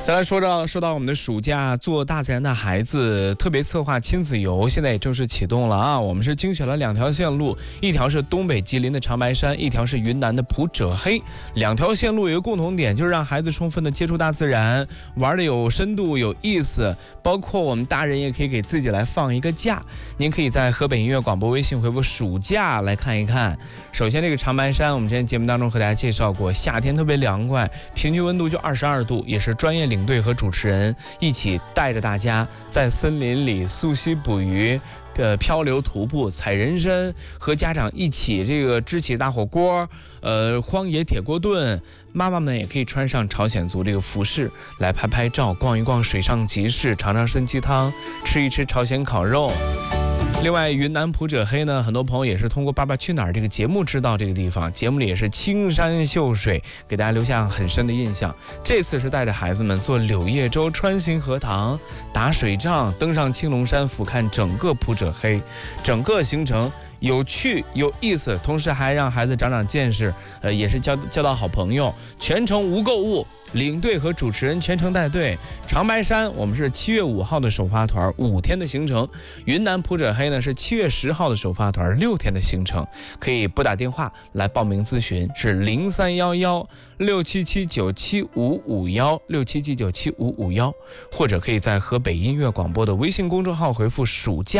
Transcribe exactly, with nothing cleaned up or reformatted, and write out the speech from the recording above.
再来说到说到我们的暑假做大自然的孩子特别策划亲子游，现在也正式启动了啊！我们是精选了两条线路，一条是东北吉林的长白山，一条是云南的普者黑。两条线路有一个共同点，就是让孩子充分的接触大自然，玩的有深度有意思，包括我们大人也可以给自己来放一个假。您可以在河北音乐广播微信回复暑假来看一看。首先这个长白山，我们之前节目当中和大家介绍过，夏天特别凉快，平均温度就二十二度，也是专业领队和主持人一起带着大家在森林里溯溪捕鱼，呃，漂流徒步采人参，和家长一起这个支起大火锅，呃，荒野铁锅炖。妈妈们也可以穿上朝鲜族这个服饰来拍拍照，逛一逛水上集市，尝尝参鸡汤，吃一吃朝鲜烤肉。另外云南普者黑呢，很多朋友也是通过《爸爸去哪儿》这个节目知道这个地方，节目里也是青山秀水，给大家留下很深的印象。这次是带着孩子们坐柳叶舟穿行荷塘，打水仗，登上青龙山，俯瞰整个普者黑。整个行程有趣有意思，同时还让孩子长长见识，呃，也是交交到好朋友。全程无购物，领队和主持人全程带队。长白山我们是七月五号的首发团，五天的行程。云南普者黑呢是七月十号的首发团，六天的行程。可以拨打电话来报名咨询，是零三幺幺六七七九七五五幺六七七九七五五幺，或者可以在河北音乐广播的微信公众号回复暑假。